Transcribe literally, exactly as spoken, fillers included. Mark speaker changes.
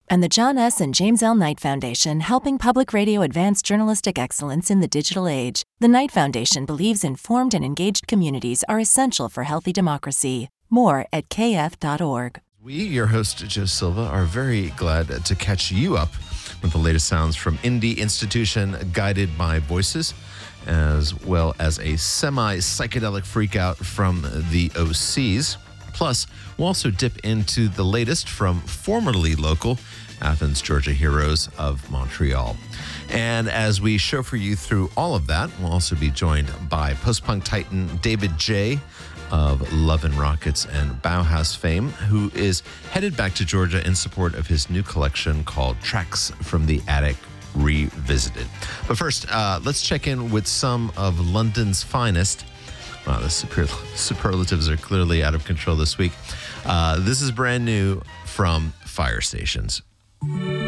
Speaker 1: And the John S. and James L. Knight Foundation, helping public radio advance journalistic excellence in the digital age. The Knight Foundation believes informed and engaged communities are essential for healthy democracy. More at k f dot org.
Speaker 2: We, your host, Joe Silva, are very glad to catch you up with the latest sounds from Indie Institution Guided by Voices, as well as a semi-psychedelic freakout from the O Cs. Plus, we'll also dip into the latest from formerly local Athens, Georgia heroes of Montreal. And as we show for you through all of that, we'll also be joined by post-punk titan David J. of Love and Rockets and Bauhaus fame, who is headed back to Georgia in support of his new collection called Tracks from the Attic Revisited. But first, uh, let's check in with some of London's finest. Wow, the super, superlatives are clearly out of control this week. Uh, this is brand new from Fire Stations.